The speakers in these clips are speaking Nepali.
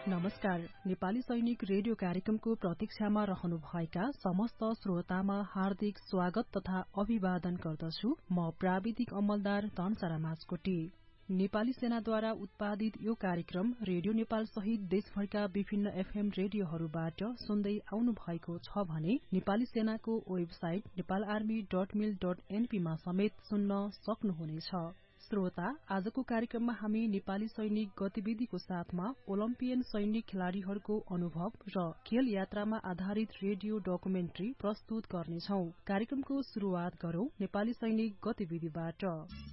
नमस्कार। नेपाली सैनिक रेडियो कार्यक्रमको प्रतीक्षामा रहनुभएका समस्त श्रोतामा हार्दिक स्वागत तथा अभिवादन गर्दछु। म प्राविधिक अमलदार धनसरा मास्कोटी। नेपाली सेनाद्वारा उत्पादित यो कार्यक्रम रेडियो नेपाल सहित देशभरका विभिन्न एफएम रेडियोहरूबाट सुन्दै आउनु भएको छ भने नेपाली सेनाको वेबसाइट नेपालार्मी.mil.np मा समेत सुन्न सक्नुहुनेछ। श्रोता, आजको कार्यक्रममा हामी नेपाली सैनिक गतिविधिको साथमा ओलम्पियन सैनिक खेलाड़ीहरूको अनुभव र खेल यात्रामा आधारित रेडियो डकुमेन्ट्री प्रस्तुत गर्नेछौं। कार्यक्रमको शुरूआत गरौं नेपाली सैनिक गतिविधिबाट।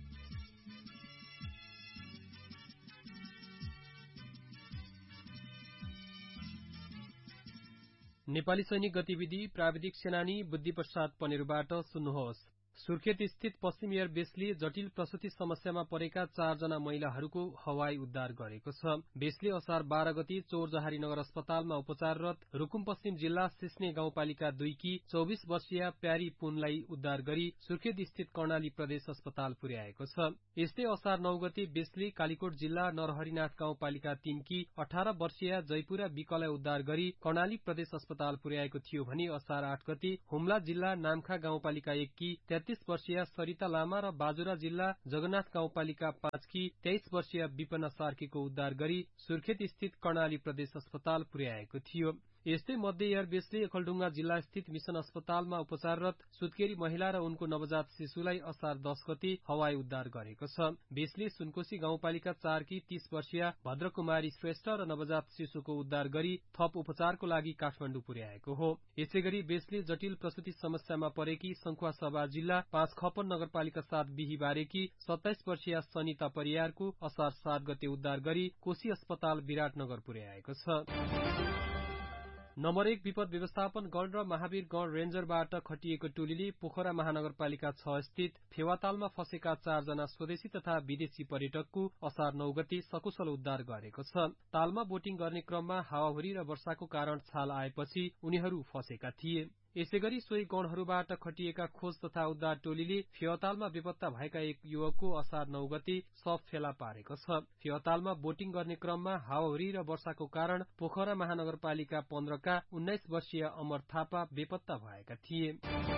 नेपाली सैनिक गतिविधि प्राविधिक सेनानी बुद्धिप्रसाद पनेरुबाट सुन्नुहोस्। सुर्खेत स्थित पश्चिम एयर बेसले जटिल प्रसूति समस्यामा परेका 4 जना महिलाहरूको हवाई उद्धार गरेको छ। बेसले असार 12 गति चौरजहारी नगर अस्पतालमा उपचाररत रुकुम पश्चिम जिल्ला सिस्ने गाउँपालिका 2 की 24 वर्षीय प्यारी पुनलाई उद्धार गरी सुर्खेत स्थित कर्णाली प्रदेश अस्पताल पुर्याएको छ। यस्तै असार 9 गते बेसले कालीकोट जिल्ला नरहरिनाथ गाउँपालिका 3 की 18 वर्षीय जयपुरा विकलाई उद्धार गरी कर्णाली प्रदेश अस्पताल पुर्याएको थियो भने असार 8 गते हुम्ला जिल्ला नामखा गाउँपालिका 1 की 33 वर्षीय सरिता लामा र बाजुरा जिल्ला जगन्नाथ गाउँपालिका 5 की 23 वर्षीय विपना सार्कीको उद्धार गरी सुर्खेत स्थित कर्णाली प्रदेश अस्पताल पुर्याएको थियो। यस्तै मध्य एयरबेसले ओखलढुंगा जिल्ला स्थित मिशन अस्पतालमा उपचाररत सुत्केरी महिला र उनको नवजात शिशुलाई असार 10 गते हवाई उद्धार गरेको छ। बेसले सुनकोशी गाउँपालिका 4 की 30 वर्षीय भद्रकुमारी श्रेष्ठ र नवजात शिशुको उद्धार गरी थप उपचारको लागि काठमाडौँ पुर्याएको हो। यसैगरी बेसले जटिल प्रसूति समस्यामा परेकी सङ्खुवासभा जिल्ला 5 खपन नगरपालिका 7 बिहीबारेकी 27 वर्षीय सनिता परियारको असार 7 गते उद्धार गरी कोशी अस्पताल विराटनगर पुर्याएको छ। नम्बर 1 विपद व्यवस्थापन गण र महावीर गण रेन्जरबाट खटिएको टोलीले पोखरा महानगरपालिका 6 स्थित फेवातालमा फँसेका 4 जना स्वदेशी तथा विदेशी पर्यटकको असार 9 गते सकुशल उद्धार गरेको छ। तालमा बोटिङ गर्ने क्रममा हावाहुरी र वर्षाको कारण छाल आएपछि उनीहरू फँसेका थिए। यसैगरी सोही गणहरूबाट खटिएका खोज तथा उद्धार टोलीले फेवातालमा बेपत्ता भएका एक युवकको असार 9 गते शव फेला पारेको छ। फेवातालमा बोटिङ गर्ने क्रममा हावाहुरी र वर्षाको कारण पोखरा महानगरपालिका 15 का 19 वर्षीय अमर थापा बेपत्ता भएका थिए।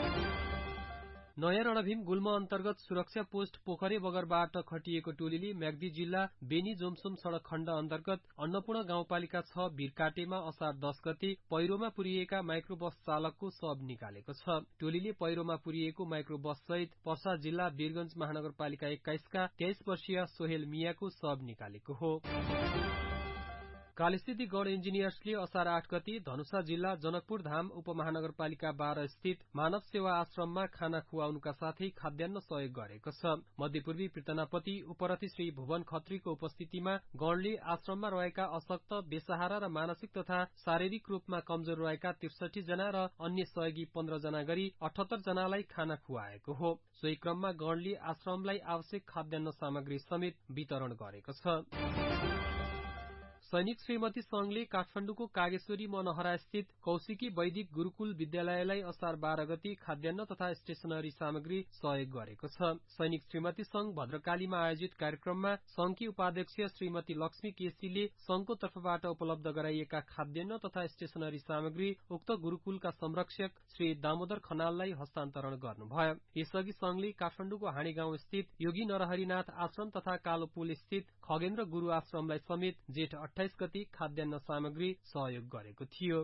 नयाँ रणभीम गुल्म अन्तर्गत सुरक्षा पोस्ट पोखरे बगरबाट खटिएको टोलीले म्याग्दी जिल्ला बेनी जोमसोम सड़क खण्ड अन्तर्गत अन्नपूर्ण गाउँपालिका 6 भिरकाटेमा असार 10 गते पहिरोमा पुरिएका माइक्रोबस चालकको शव निकालेको छ। टोलीले पहिरोमा पुरिएको माइक्रोबस सहित पर्सा जिल्ला वीरगंज महानगरपालिका 21 का 23 वर्षीय सोहेल मियाको शव निकालेको हो। कालीस्थिति गण इन्जिनियर्सले असार 8 गते धनुषा जिल्ला जनकपुर धाम उपमहानगरपालिका 12 स्थित मानव सेवा आश्रममा खाना खुवाउनुका साथै खाद्यान्न सहयोग गरेको छ। मध्यपूर्वी पृतनापति उपरथी श्री भुवन खत्रीको उपस्थितिमा गणले आश्रममा रहेका अशक्त, बेसहारा र मानसिक तथा शारीरिक रूपमा कमजोर रहेका 63 जना र अन्य सहयोगी 15 जना गरी 78 जनालाई खाना खुवाएको हो। सोही क्रममा गणले आश्रमलाई आवश्यक खाद्यान्न सामग्री समेत वितरण गरेको छ। सैनिक श्रीमती संघले काठमाडौँको कागेश्वरी मनहरा स्थित कौशिकी वैदिक गुरूकुल विद्यालयलाई असार 12 गते खाद्यान्न तथा स्टेशनरी सामग्री सहयोग गरेको छ। सैनिक श्रीमती संघ भद्रकालीमा आयोजित कार्यक्रममा संघकी उपाध्यक्ष श्रीमती लक्ष्मी केसीले संघको तर्फबाट उपलब्ध गराइएका खाद्यान्न तथा स्टेशनरी सामग्री उक्त गुरूकुलका संरक्षक श्री दामोदर खनाललाई हस्तान्तरण गर्नुभयो। यसअघि संघले काठमाडौँको हाँडी गाउँ स्थित योगी नरहरिनाथ आश्रम तथा कालोपुल स्थित खगेन्द्र गुरू आश्रमलाई समेत जेठ 28 गते खाद्यान्न सामग्री सहयोग गरेको थियो।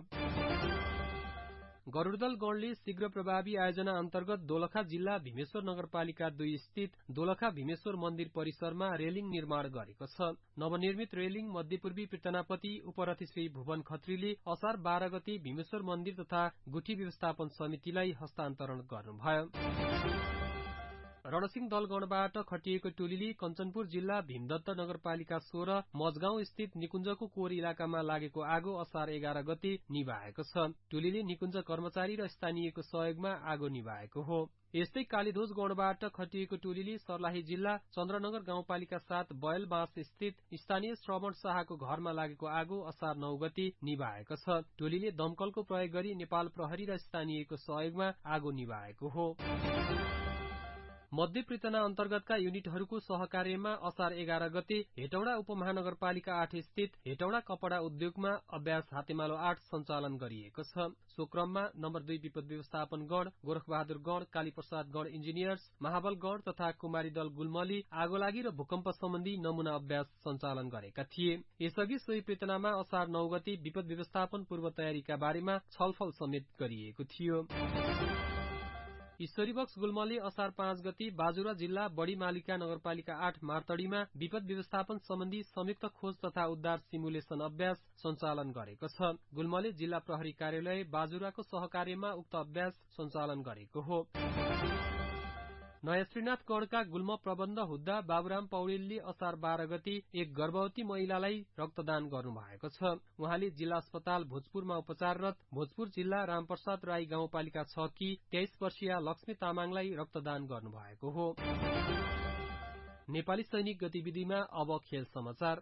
गरुडदल गणले शीघ्र प्रभावी आयोजना अन्तर्गत दोलखा जिल्ला भीमेश्वर नगरपालिका 2 स्थित दोलखा भीमेश्वर मन्दिर परिसरमा रेलिङ निर्माण गरेको छ। नवनिर्मित रेलिङ मध्यपूर्वी पृतनापति उपरथी श्री भुवन खत्रीले असार 12 गते भीमेश्वर मन्दिर तथा गुठी व्यवस्थापन समितिलाई हस्तान्तरण गर्नुभयो। रणसिंह दलगणबाट खटिएको टोलीले कञ्चनपुर जिल्ला भीमदत्त नगरपालिका 16 मजगाउँ स्थित निकुञ्जको कोर इलाकामा लागेको आगो असार 11 गते निभाएको छ। टोलीले निकुञ्ज कर्मचारी र स्थानीयको सहयोगमा आगो निभाएको हो। यस्तै कालीध्वज गणबाट खटिएको टोलीले सर्लाही जिल्ला चन्द्रनगर गाउँपालिका 7 बयलबाँस स्थित स्थानीय श्रवण शाहको घरमा लागेको आगो असार 9 गते निभाएको छ। टोलीले दमकलको प्रयोग गरी नेपाल प्रहरी र स्थानीयको सहयोगमा आगो निभाएको हो। मध्य पृतना अन्तर्गतका युनिटहरूको सहकार्यमा असार 11 गते हेटौडा उपमहानगरपालिका 8 स्थित हेटौडा कपडा उद्योगमा अभ्यास हातेमालो 8 सञ्चालन गरिएको छ। सो क्रममा नम्बर 2 विपद व्यवस्थापन गण, गोरखबहादुर गण, कालीप्रसाद गण इन्जिनियर्स, महाबल गण तथा कुमारी दल गुल्मली आगोलागी र भूकम्प सम्बन्धी नमूना अभ्यास सञ्चालन गरेका थिए। यसअघि सोही पृतनामा असार 9 गते विपद व्यवस्थापन पूर्व तयारीका बारेमा छलफल समेत गरिएको थियो। ईश्वरीबक्स गुल्मले असार 5 गते बाजुरा जिल्ला बढी मालिका नगरपालिका 8 मार्तडीमा विपद व्यवस्थापन सम्बन्धी संयुक्त खोज तथा उद्धार सिमुलेसन अभ्यास सञ्चालन गरेको छ। गुल्मले जिल्ला प्रहरी कार्यालय बाजुराको सहकार्यमा उक्त अभ्यास सञ्चालन गरेको हो। नयाँ श्रीनाथ गणका गुल्म प्रबन्ध हुद्दा बाबुराम पौडेलले असार 12 गते एक गर्भवती महिलालाई रक्तदान गर्नुभएको छ। उहाँले जिल्ला अस्पताल भोजपुरमा उपचाररत भोजपुर जिल्ला रामप्रसाद राई गाउँपालिका 6 की 23 वर्षीय लक्ष्मी तामाङलाई रक्तदान गर्नुभएको हो। नेपाली सैनिक गतिविधिमा अब खेल समाचार।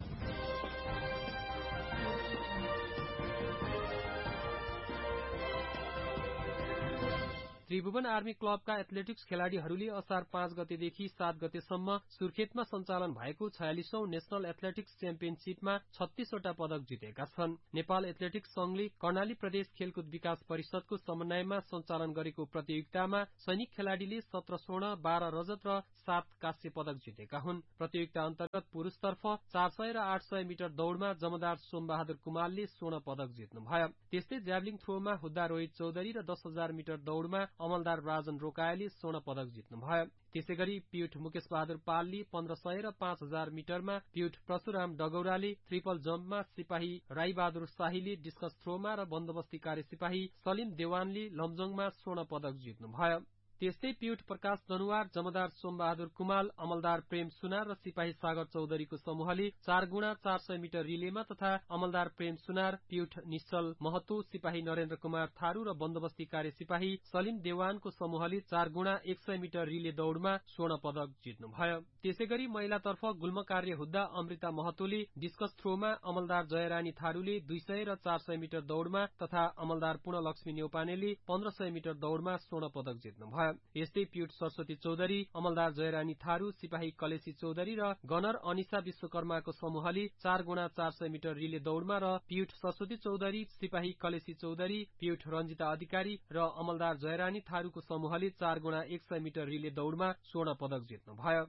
त्रिभुवन आर्मी क्लबका एथलेटिक्स खेलाड़ीहरूले असार 5 गतेदेखि 7 गतेसम्म सुर्खेतमा सञ्चालन भएको 46औं नेशनल एथलेटिक्स च्याम्पियनशीपमा 36 वटा पदक जितेका छन्। नेपाल एथलेटिक्स संघले कर्णाली प्रदेश खेलकुद विकास परिषदको समन्वयमा सञ्चालन गरेको प्रतियोगितामा सैनिक खेलाड़ीले 17 स्वर्ण, 12 रजत र 7 कांस्य पदक जितेका हुन्। प्रतियोगिता अन्तर्गत पुरुषतर्फ 400 र 800 मिटर दौड़मा जमदार सोमबहादुर कुमालले स्वर्ण पदक जित्नुभयो। त्यस्तै ज्याभलिङ थ्रोमा हुद्दा रोहित चौधरी र 10,000 मिटर दौड़मा अमलदार राजन रोकायले स्वर्ण पदक जित्नुभयो। त्यसैगरी पियुठ मुकेश बहादुर पालले 1500 र 5000 मिटरमा, पियुठ परशुराम डगौराले ट्रिपल जम्पमा, सिपाही राईबहादुर शाहीले डिस्कस थ्रोमा र बन्दोबस्ती कार्य सिपाही सलिम देवानले लमजङमा स्वर्ण पदक जित्नुभयो। त्यस्तै पियुठ प्रकाश दनुवार, जमदार सोमबहादुर कुमाल, अमलदार प्रेम सुनार र सिपाही सागर चौधरीको समूहले 4 गुणा 400 मिटर रिलेमा तथा अमलदार प्रेम सुनार, पियुठ निश्चल महतो, सिपाही नरेन्द्र कुमार थारू र बन्दोबस्ती कार्य सिपाही सलिम देवानको समूहले 4 गुणा 100 मिटर रिले दौड़मा स्वर्ण पदक जित्नुभयो। त्यसैगरी महिलातर्फ गुल्म कार्य हुद्दा अमृता महतोले डिस्कस थ्रोमा, अमलदार जयरानी थारूले 200 र 400 मिटर दौड़मा तथा अमलदार पूर्णलक्ष्मी न्यौपानेले 1500 मिटर दौड़मा स्वर्ण पदक जित्नुभयो। यस्तै पियुठ सरस्वती चौधरी, अमलदार जयरानी थारू, सिपाही कलेसी चौधरी र गनर अनिसा विश्वकर्माको समूहले 4 गुणा 400 मिटर रिले दौड़मा र पियुठ सरस्वती चौधरी, सिपाही कलेसी चौधरी, पियुठ रञ्जिता अधिकारी र अमलदार जयरानी थारूको समूहले 4 गुणा 100 मिटर रिले दौड़मा स्वर्ण पदक जित्नुभयो।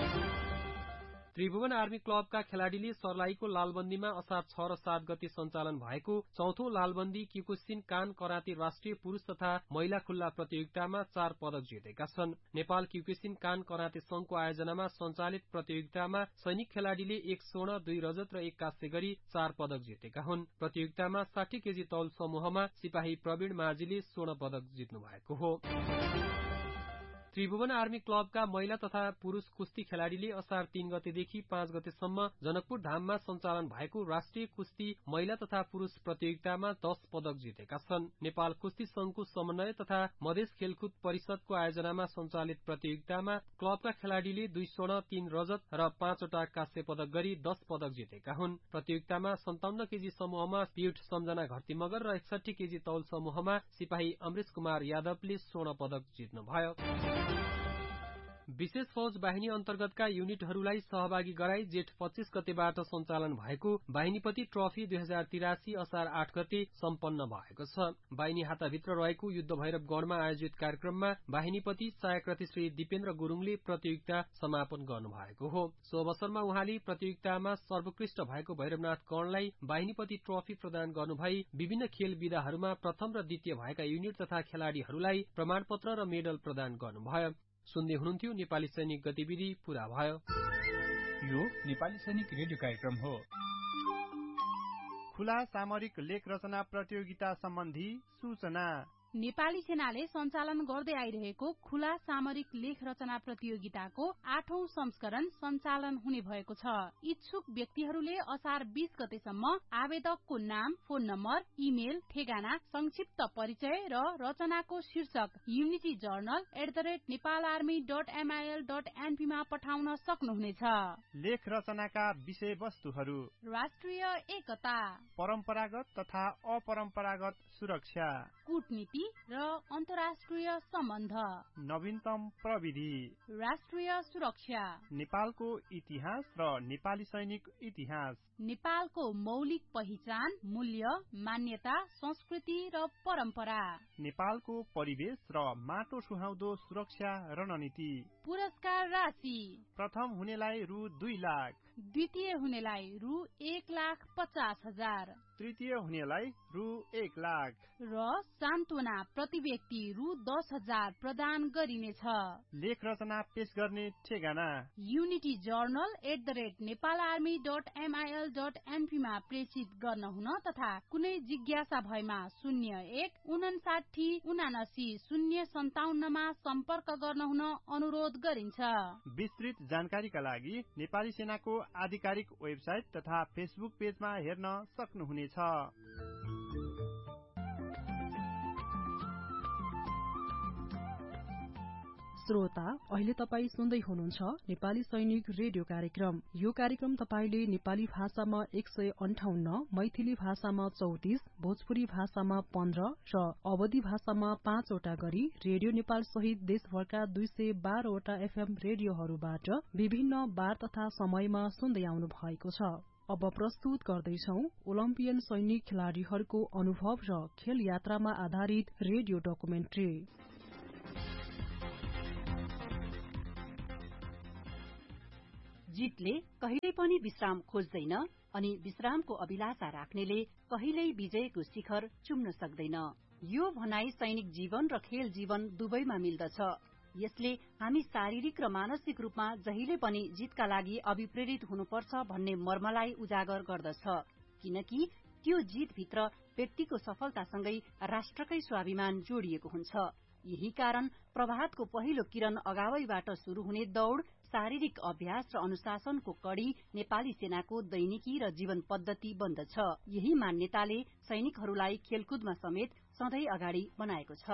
त्रिभुवन आर्मी क्लबका खेलाड़ीले सर्लाहीको लालबन्दीमा असार 6 र 7 गते सञ्चालन भएको 4थो लालबन्दी क्युकुसिन कान कराते राष्ट्रिय पुरुष तथा महिला खुल्ला प्रतियोगितामा 4 पदक जितेका छन्। नेपाल क्युकुसिन कान कराते संघको आयोजनामा सञ्चालित प्रतियोगितामा सैनिक खेलाड़ीले 1 स्वर्ण, 2 रजत र 1 कांस्य गरी 4 पदक जितेका हुन्। प्रतियोगितामा 60 केजी तौल समूहमा सिपाही प्रवीण माझीले स्वर्ण पदक जित्नु भएको हो। त्रिभुवन आर्मी क्लबका महिला तथा पुरुष कुस्ती खेलाड़ीले असार 3 गतेदेखि 5 गतेसम्म जनकपुर धाममा सञ्चालन भएको राष्ट्रिय कुस्ती महिला तथा पुरुष प्रतियोगितामा 10 पदक जितेका छन्। नेपाल कुस्ती संघको समन्वय तथा मधेस खेलकुद परिषदको आयोजनामा सञ्चालित प्रतियोगितामा क्लबका खेलाड़ीले 2 स्वर्ण, 3 रजत र 5 वटा कांस्य पदक गरी 10 पदक जितेका हुन्। प्रतियोगितामा 57 केजी समूहमा पियुठ सम्झना घरती मगर र 61 केजी तौल समूहमा सिपाही अमृत कुमार यादवले स्वर्ण पदक जित्नुभयो। विशेष फौज बाहिनी अन्तर्गतका युनिटहरूलाई सहभागी गराई जेठ 25 गतेबाट सञ्चालन भएको बाहिनीपति ट्रफी 2083 असार 8 गते सम्पन्न भएको छ। बाहिनी हाताभित्र रहेको युद्ध भैरव गणमा आयोजित कार्यक्रममा बाहिनीपति सहायक श्री दिपेन्द्र गुरुङले प्रतियोगिता समापन गर्नुभएको हो। सो अवसरमा उहाँले प्रतियोगितामा सर्वोत्कृष्ट भएको भैरवनाथ गणलाई बाहिनीपति ट्रफी प्रदान गर्नुभई विभिन्न खेल विधाहरूमा प्रथम र द्वितीय भएका युनिट तथा खेलाड़ीहरूलाई प्रमाणपत्र र मेडल प्रदान गर्नुभयो। सुन्दै हुनुहुन्थ्यो नेपाली सैनिक गतिविधि पूरा भयो। यो नेपाली सैनिक रेडियो कार्यक्रम हो। खुला सामरिक लेख रचना प्रतियोगिता सम्बन्धी सूचना। नेपाली सेनाले सञ्चालन गर्दै आइरहेको खुला सामरिक लेख रचना प्रतियोगिताको 8औं संस्करण सञ्चालन हुने भएको छ। इच्छुक व्यक्तिहरूले असार 20 गतेसम्म आवेदकको नाम, फोन नम्बर, इमेल, ठेगाना, संक्षिप्त परिचय र रचनाको शीर्षक युनिटी जर्नल @nepalarmy.mil.np मा पठाउन सक्नुहुनेछ। लेख रचनाका विषयवस्तुहरू: राष्ट्रिय एकता, परम्परागत तथा अपरम्परागत सुरक्षा, कूटनीति, र अन्तर्राष्ट्रिय सम्बन्ध, नवीनतम प्रविधि, राष्ट्रिय सुरक्षा, नेपालको इतिहास र नेपाली सैनिक इतिहास, नेपालको मौलिक पहिचान, मूल्य, मान्यता, संस्कृति र परम्परा, नेपालको परिवेश र माटो सुहाउँदो सुरक्षा रणनीति। पुरस्कार राशि प्रथम हुनेलाई रु 2 लाख, द्वितीय हुनेलाई रु 1,50,000, तृतीय हुनेलाई रु 1 लाख र सान्त्वना प्रति व्यक्ति रु 10,000 प्रदान गरिनेछ। लेख रचना पेश गर्ने ठेगाना युनिटी जर्नल @नेपालार्मी.mil.np मा प्रेषित गर्न हुन तथा कुनै जिज्ञासा भएमा 0159799057 मा सम्पर्क गर्न हुन अनुरोध गरिन्छ। विस्तृत जानकारीका लागि नेपाली सेनाको आधिकारिक वेबसाइट तथा फेसबुक पेजमा हेर्न सक्नुहुनेछ। श्रोता, अहिले तपाई सुन्दै हुनुहुन्छ नेपाली सैनिक रेडियो कार्यक्रम। यो कार्यक्रम तपाईले नेपाली भाषामा 158, मैथिली भाषामा 34, भोजपुरी भाषामा 15 र अवधी भाषामा 5 वटा गरी रेडियो नेपाल सहित देशभरका 212 वटा एफएम रेडियोहरूबाट विभिन्न बार तथा समयमा सुन्दै आउनु भएको छ। अब प्रस्तुत गर्दैछौ ओलम्पियन सैनिक खेलाड़ीहरूको अनुभव र खेल यात्रामा आधारित रेडियो डकुमेन्ट्री। जितले कहिल्यै पनि विश्राम खोज्दैन अनि विश्रामको अभिलाषा राख्नेले कहिल्यै विजयको शिखर चुम्न सक्दैन। यो भनाई सैनिक जीवन र खेल जीवन दुवैमा मिल्दछ। यसले हामी शारीरिक र मानसिक रूपमा जहिले पनि जितका लागि अभिप्रेरित हुनुपर्छ भन्ने मर्मलाई उजागर गर्दछ, किनकि त्यो जितभित्र व्यक्तिको सफलतासँगै राष्ट्रकै स्वाभिमान जोडिएको हुन्छ। यही कारण प्रभातको पहिलो किरण अगावैबाट शुरू हुने दौड़, शारीरिक अभ्यास र अनुशासनको कड़ी नेपाली सेनाको दैनिकी र जीवन पद्धति बन्दछ। यही मान्यताले सैनिकहरूलाई खेलकुदमा समेत सधैँ अगाडि बनाएको छ।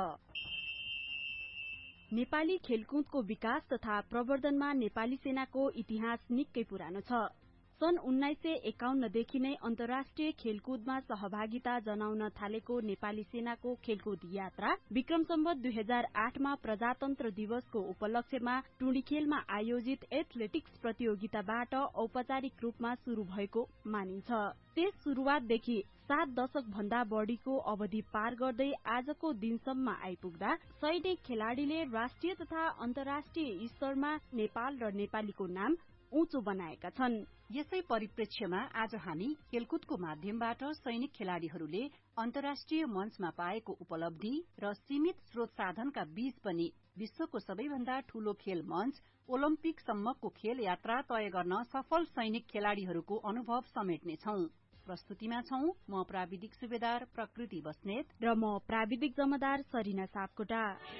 नेपाली खेलकुदको विकास तथा प्रवर्धनमा नेपाली सेनाको इतिहास निकै पुरानो छ। सन् 1951 देखि नै अन्तर्राष्ट्रिय खेलकुदमा सहभागिता जनाउन थालेको नेपाली सेनाको खेलकुद यात्रा विक्रम सम्वत 2008 मा प्रजातन्त्र दिवसको उपलक्ष्यमा टुँडीखेलमा आयोजित एथलेटिक्स प्रतियोगिताबाट औपचारिक रूपमा शुरू भएको मानिन्छ। त्यस शुरुआतदेखि 7 दशक भन्दा बढ़ीको अवधि पार गर्दै आजको दिनसम्म आइपुग्दा सैनिक खेलाड़ीले राष्ट्रिय तथा अन्तर्राष्ट्रिय स्तरमा नेपाल र नेपालीको नाम उँचो बनाएका छन्। यसै परिप्रेक्ष्यमा आज हामी खेलकुदको माध्यमबाट सैनिक खेलाड़ीहरूले अन्तर्राष्ट्रिय मञ्चमा पाएको उपलब्धि र सीमित स्रोत साधनका बीच पनि विश्वको सबैभन्दा ठूलो खेल मञ्च ओलम्पिक सम्मको खेल यात्रा तय गर्न सफल सैनिक खेलाड़ीहरूको अनुभव समेट्नेछौं। प्रस्तुतिमा छौं म प्राविधिक सुबेदार प्रकृति बस्नेत र म प्राविधिक जमादार सरिना सापकोटा।